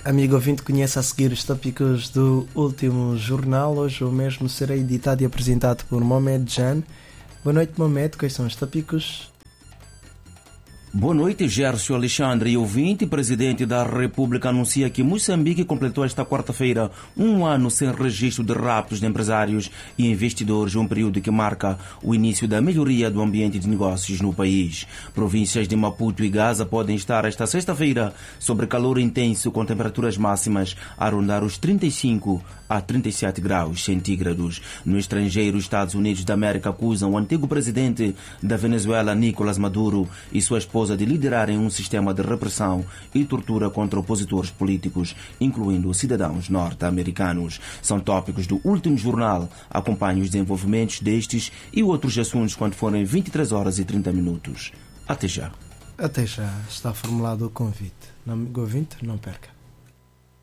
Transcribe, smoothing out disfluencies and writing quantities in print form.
Amigo ouvinte, conhece a seguir os tópicos do último jornal. Hoje o mesmo será editado e apresentado por Mohamed Jan. Boa noite, Mohamed. Quais são os tópicos? Boa noite, Gércio Alexandre e ouvinte. Presidente da República anuncia que Moçambique completou esta quarta-feira um ano sem registro de raptos de empresários e investidores, um período que marca o início da melhoria do ambiente de negócios no país. Províncias de Maputo e Gaza podem estar esta sexta-feira sob calor intenso, com temperaturas máximas a rondar os 35 a 37 graus centígrados. No estrangeiro, os Estados Unidos da América acusam o antigo presidente da Venezuela, Nicolás Maduro, e sua esposa de liderarem um sistema de repressão e tortura contra opositores políticos, incluindo cidadãos norte-americanos. São tópicos do último jornal. Acompanhe os desenvolvimentos destes e outros assuntos quando forem 23 horas e 30 minutos. Até já. Até já. Está formulado o convite. Amigo ouvinte, não perca.